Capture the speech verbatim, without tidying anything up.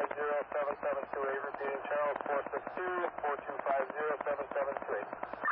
zero, seven seven two eight, repeating Charles four six two, four two five zero, seven seven two eight.